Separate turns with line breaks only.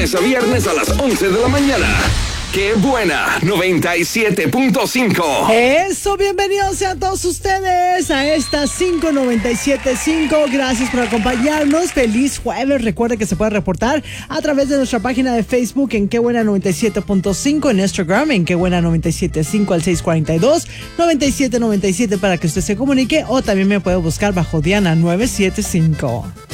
lunes a viernes a las 11 de la mañana. ¡Qué buena! 97.5.
Eso, bienvenidos sean todos ustedes a esta 597.5. Gracias por acompañarnos. Feliz jueves. Recuerda que se puede reportar a través de nuestra página de Facebook en Qué Buena 97.5, en Instagram en Qué Buena 97.5 al 642-9797 para que usted se comunique, o también me puede buscar bajo Diana 975.